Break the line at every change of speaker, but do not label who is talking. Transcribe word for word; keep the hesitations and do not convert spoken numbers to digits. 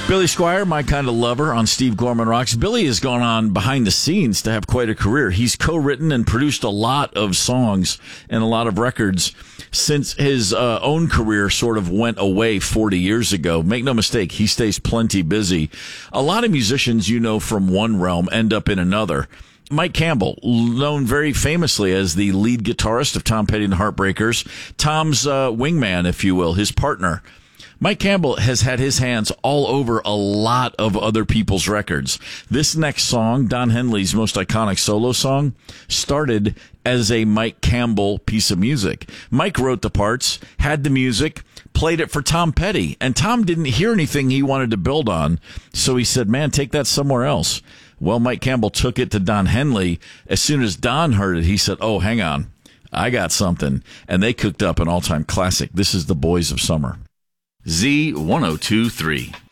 Billy Squier, My Kind of Lover on Steve Gorman Rocks. Billy has gone on behind the scenes to have quite a career. He's co-written and produced a lot of songs and a lot of records since his uh, own career sort of went away forty years ago. Make no mistake, he stays plenty busy. A lot of musicians you know from one realm end up in another. Mike Campbell, known very famously as the lead guitarist of Tom Petty and the Heartbreakers, Tom's uh, wingman, if you will, his partner. Mike Campbell has had his hands all over a lot of other people's records. This next song, Don Henley's most iconic solo song, started as a Mike Campbell piece of music. Mike wrote the parts, had the music, played it for Tom Petty, and Tom didn't hear anything he wanted to build on, so he said, man, take that somewhere else. Well, Mike Campbell took it to Don Henley. As soon as Don heard it, he said, oh, hang on, I got something. And they cooked up an all-time classic. This is The Boys of Summer. Z ten twenty-three.